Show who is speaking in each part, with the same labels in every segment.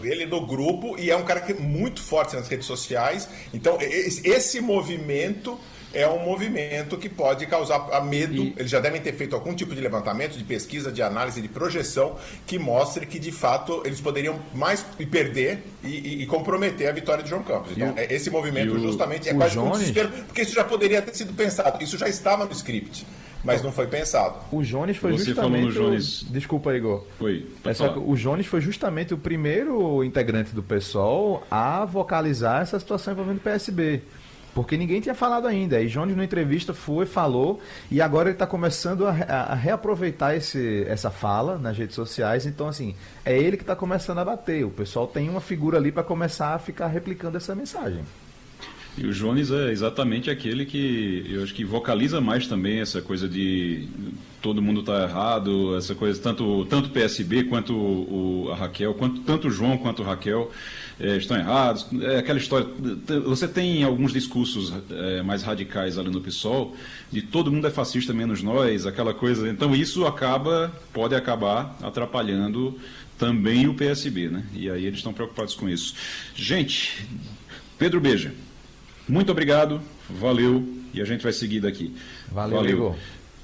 Speaker 1: dele no grupo, e é um cara que é muito forte nas redes sociais. Então, esse movimento é um movimento que pode causar medo. Eles já devem ter feito algum tipo de levantamento, de pesquisa, de análise, de projeção, que mostre que, de fato, eles poderiam mais perder e comprometer a vitória de João Campos. Então, esse movimento justamente é quase um desespero, porque isso já poderia ter sido pensado. Isso já estava no script, mas não foi pensado.
Speaker 2: O Jones foi
Speaker 3: Você
Speaker 2: justamente...
Speaker 3: falou no Jones...
Speaker 2: Desculpa, Igor.
Speaker 3: Foi.
Speaker 2: O Jones foi justamente o primeiro integrante do PSOL a vocalizar essa situação envolvendo o PSB. Porque ninguém tinha falado ainda. E Jones, na entrevista, falou, e agora ele está começando a reaproveitar essa fala nas redes sociais. Então, assim, é ele que está começando a bater. O pessoal tem uma figura ali para começar a ficar replicando essa mensagem.
Speaker 3: E o Jones é exatamente aquele que eu acho que vocaliza mais também essa coisa de todo mundo está errado, essa coisa, tanto o PSB quanto a Raquel, tanto o João quanto o Raquel estão errados. É aquela história, você tem alguns discursos mais radicais ali no PSOL, de todo mundo é fascista menos nós, aquela coisa. Então isso pode acabar atrapalhando também o PSB, né? E aí eles estão preocupados com isso. Gente, Pedro Beja, muito obrigado, valeu, e a gente vai seguir daqui.
Speaker 2: Valeu. Igor.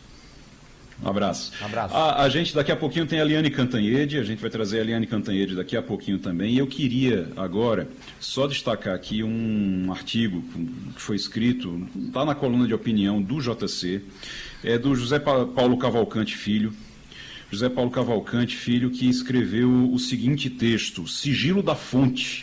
Speaker 3: Um abraço.
Speaker 2: A
Speaker 3: gente daqui a pouquinho tem a Eliane Cantanhede, a gente vai trazer a Eliane Cantanhede daqui a pouquinho também. E eu queria agora só destacar aqui um artigo que foi escrito, está na coluna de opinião do JC, é do José Paulo Cavalcante Filho. José Paulo Cavalcante Filho, que escreveu o seguinte texto: Sigilo da Fonte.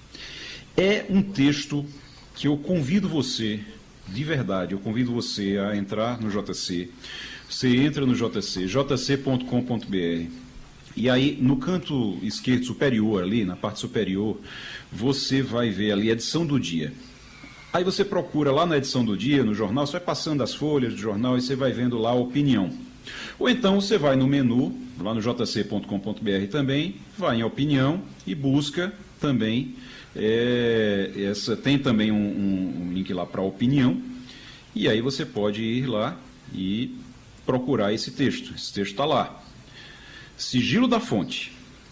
Speaker 3: É um texto que eu convido você, de verdade, eu convido você a entrar no JC. Você entra no JC, jc.com.br, e aí no canto esquerdo superior, ali na parte superior, você vai ver ali a edição do dia. Aí você procura lá na edição do dia, no jornal, você vai passando as folhas do jornal e você vai vendo lá a opinião. Ou então você vai no menu, lá no jc.com.br também, vai em opinião e busca também, tem também um link lá para opinião, e aí você pode ir lá e procurar esse texto. Esse texto está lá. Sigilo da fonte.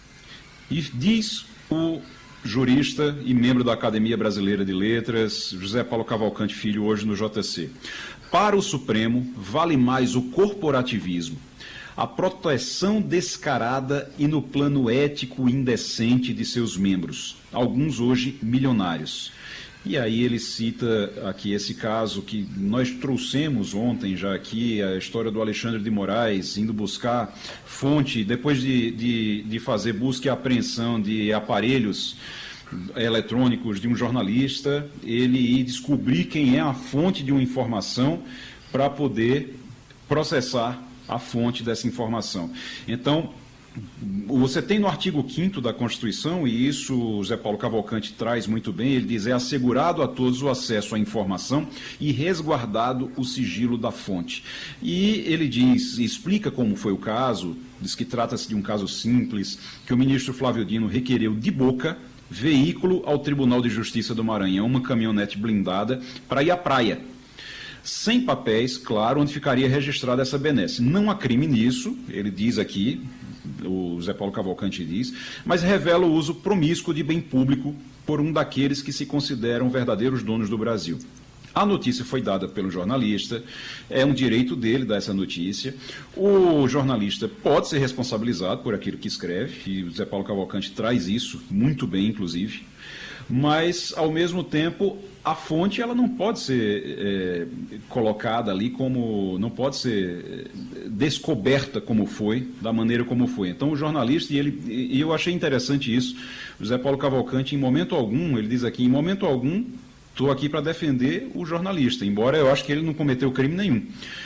Speaker 3: E diz o jurista e membro da Academia Brasileira de Letras, José Paulo Cavalcante Filho, hoje no JC. Para o Supremo, vale mais o corporativismo, a proteção descarada e no plano ético indecente de seus membros, alguns hoje milionários. E aí ele cita aqui esse caso que nós trouxemos ontem já aqui, a história do Alexandre de Moraes indo buscar fonte, depois de fazer busca e apreensão de aparelhos eletrônicos de um jornalista, ele ir descobrir quem é a fonte de uma informação para poder processar a fonte dessa informação. Então, você tem no artigo 5º da Constituição, e isso o Zé Paulo Cavalcante traz muito bem, ele diz: é assegurado a todos o acesso à informação e resguardado o sigilo da fonte. E ele explica como foi o caso, diz que trata-se de um caso simples, que o ministro Flávio Dino requereu de boca veículo ao Tribunal de Justiça do Maranhão, uma caminhonete blindada, para ir à praia. Sem papéis, claro, onde ficaria registrada essa benesse. Não há crime nisso, ele diz aqui, o Zé Paulo Cavalcante diz, mas revela o uso promíscuo de bem público por um daqueles que se consideram verdadeiros donos do Brasil. A notícia foi dada pelo jornalista, é um direito dele dar essa notícia. O jornalista pode ser responsabilizado por aquilo que escreve, e o Zé Paulo Cavalcante traz isso muito bem, inclusive, mas, ao mesmo tempo, a fonte ela não pode ser colocada ali como, não pode ser descoberta como foi, da maneira como foi. Então o jornalista, e eu achei interessante isso, o Zé Paulo Cavalcante, em momento algum, ele diz aqui, em momento algum, estou aqui para defender o jornalista, embora eu acho que ele não cometeu crime nenhum.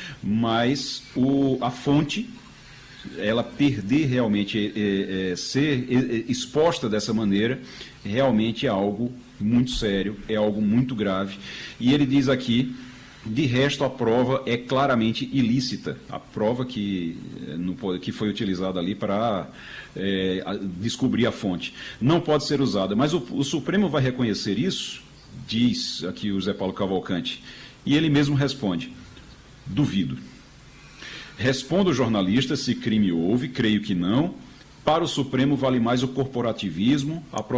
Speaker 3: Mas a fonte, ela perder realmente, ser exposta dessa maneira, realmente é algo muito sério, é algo muito grave. E ele diz aqui, de resto, a prova é claramente ilícita. A prova que foi utilizada ali para descobrir a fonte não pode ser usada. Mas o Supremo vai reconhecer isso, diz aqui o Zé Paulo Cavalcante, e ele mesmo responde: duvido. Responda o jornalista se crime houve, creio que não, Para o Supremo vale mais o corporativismo, a